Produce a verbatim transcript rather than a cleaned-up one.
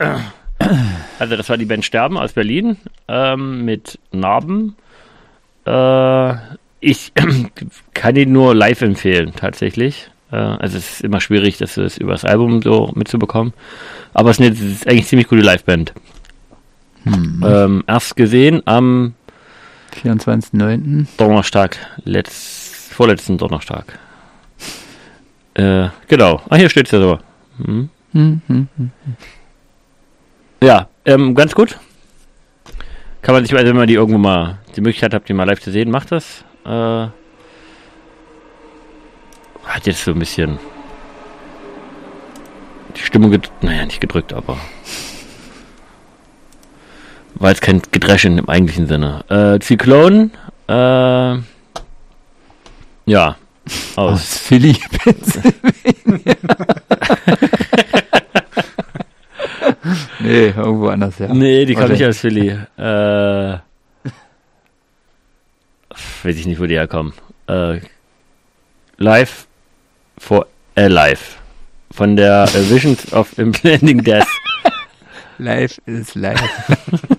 Also das war die Band Sterben aus Berlin ähm, mit Narben. Äh, ich kann ihn nur live empfehlen, tatsächlich. Äh, also es ist immer schwierig, das, das über das Album so mitzubekommen. Aber es ist, eine, es ist eigentlich eine ziemlich gute Liveband. Hm. Ähm, erst gesehen am vierundzwanzigsten neunten Donnerstag, letzt, vorletzten Donnerstag. Äh, genau. Ah, hier steht es ja so. Hm. Hm, hm, hm. Ja, ähm, ganz gut. Kann man sich, also wenn man die irgendwo mal die Möglichkeit hat, die mal live zu sehen, macht das. Äh, hat jetzt so ein bisschen die Stimmung gedrückt, naja, nicht gedrückt, aber war jetzt kein Gedreschen im eigentlichen Sinne. Äh, Zyklon, äh, ja, aus, aus Philly, Pennsylvania. Nee, irgendwo anders, ja. Nee, die kam nicht aus Philly. Äh, weiß ich nicht, wo die herkommen. Äh, live for Alive. Von der uh, Visions of Impending Death. Life is life.